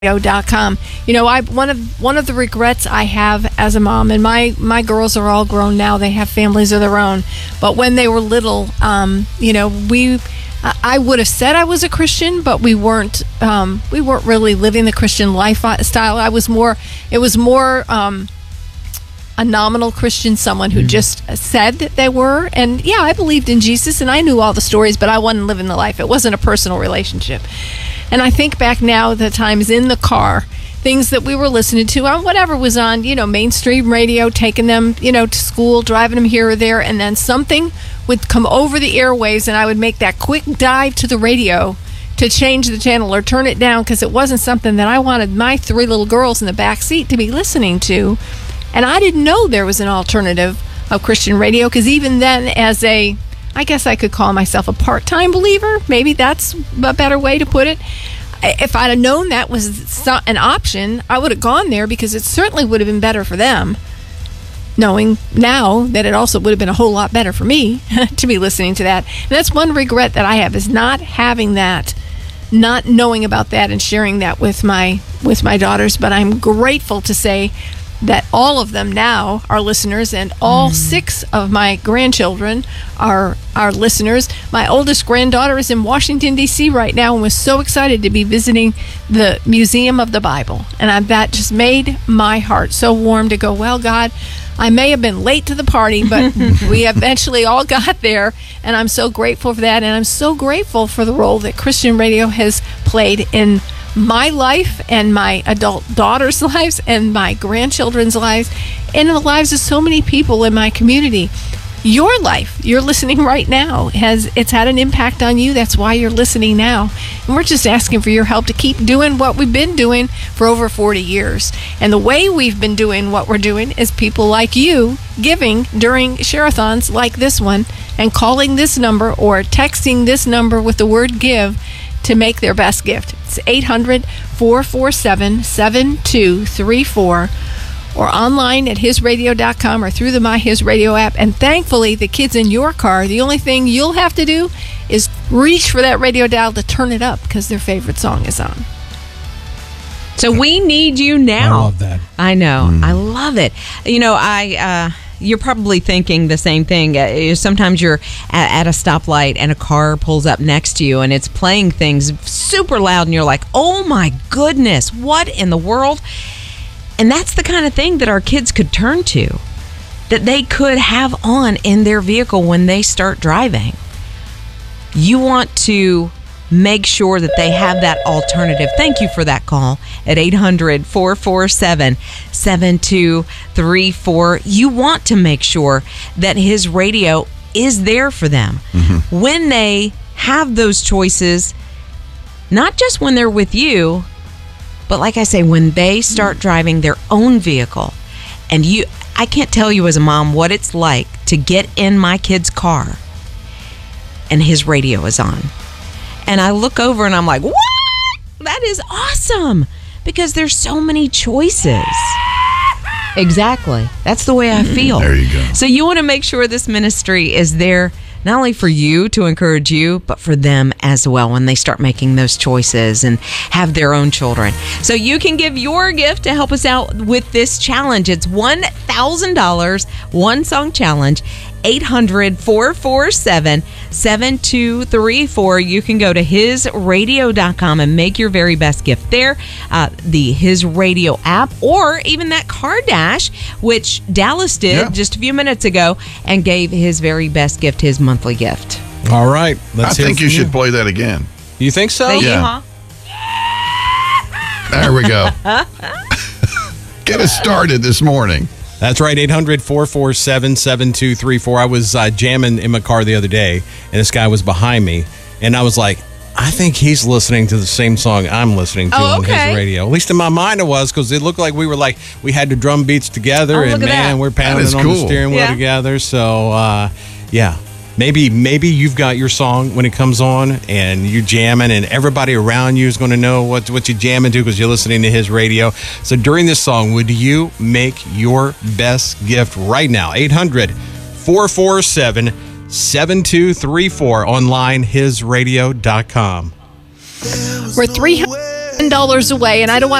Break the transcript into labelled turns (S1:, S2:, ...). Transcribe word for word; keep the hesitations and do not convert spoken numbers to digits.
S1: dot com. You know, I one of one of the regrets I have as a mom, and my my girls are all grown now; they have families of their own. But when they were little, um, you know, we I would have said I was a Christian, but we weren't. Um, we weren't really living the Christian lifestyle. I was more. It was more. Um, a nominal Christian, someone who just said that they were. And yeah, I believed in Jesus and I knew all the stories, but I wasn't living the life. It wasn't a personal relationship. And I think back now, the times in the car, things that we were listening to on whatever was on, you know, mainstream radio, taking them, you know, to school, driving them here or there, and then something would come over the airwaves and I would make that quick dive to the radio to change the channel or turn it down because it wasn't something that I wanted my three little girls in the back seat to be listening to. And I didn't know there was an alternative of Christian radio because even then, as a, I guess I could call myself a part-time believer. Maybe that's a better way to put it. If I'd have known that was an option, I would have gone there because it certainly would have been better for them. Knowing now that it also would have been a whole lot better for me to be listening to that. And that's one regret that I have, is not having that, not knowing about that and sharing that with my with my daughters. But I'm grateful to say that all of them now are listeners, and all mm. six of my grandchildren are are listeners. My oldest granddaughter is in Washington, D C right now and was so excited to be visiting the Museum of the Bible. And I, that just made my heart so warm to go, well, God, I may have been late to the party, but we eventually all got there, and I'm so grateful for that. And I'm so grateful for the role that Christian radio has played in my life and my adult daughters' lives and my grandchildren's lives and in the lives of so many people in my community. Your life, you're listening right now, has it's had an impact on you. That's why you're listening now. And we're just asking for your help to keep doing what we've been doing for over forty years. And the way we've been doing what we're doing is people like you giving during share-a-thons like this one and calling this number or texting this number with the word give to make their best gift. It's eight hundred, four four seven, seven two three four or online at his radio dot com or through the My His Radio app. And thankfully, the kids in your car, the only thing you'll have to do is reach for that radio dial to turn it up because their favorite song is on.
S2: So we need you now.
S3: I love that.
S2: I know. Mm. I love it. You know, I... Uh, You're probably thinking the same thing. Uh, sometimes you're at, at a stoplight and a car pulls up next to you and it's playing things super loud and you're like, oh my goodness, what in the world? And that's the kind of thing that our kids could turn to, that they could have on in their vehicle when they start driving. You want to make sure that they have that alternative. Thank you for that call at eight hundred, four four seven, seven two three four. You want to make sure that his radio is there for them mm-hmm. when they have those choices, not just when they're with you, but like I say, when they start driving their own vehicle. And you, I can't tell you as a mom what it's like to get in my kid's car and his radio is on. And I look over and I'm like, what? That is awesome. Because there's so many choices. Exactly. That's the way I feel.
S4: There you go.
S2: So you want to make sure this ministry is there not only for you to encourage you, but for them as well when they start making those choices and have their own children. So you can give your gift to help us out with this challenge. It's one thousand dollars, one song challenge. eight hundred, four four seven, seven two three four. You can go to his radio dot com and make your very best gift there. Uh, the His Radio app, or even that car dash, which Dallas did yeah. just a few minutes ago and gave his very best gift, his monthly gift.
S3: All right. Let's
S4: I think you should play that again.
S3: You think so?
S2: Thank
S4: yeah.
S2: You, huh?
S4: There we go. Get us started this morning.
S3: That's right, eight hundred, four four seven, seven two three four. I was uh, jamming in my car the other day, and this guy was behind me, and I was like, I think he's listening to the same song I'm listening to
S2: oh,
S3: on
S2: okay.
S3: his radio. At least in my mind it was, because it looked like we were like, we had the drum beats together,
S2: oh,
S3: and man,
S2: that.
S3: we're pounding on
S4: cool.
S3: the steering wheel
S2: yeah.
S3: together. So, uh, yeah. Maybe maybe you've got your song when it comes on and you're jamming and everybody around you is going to know what, what you're jamming to because you're listening to his radio. So during this song, would you make your best gift right now? eight hundred, four four seven, seven two three four. Online, his radio dot com.
S1: We're three ten dollars away, and I don't want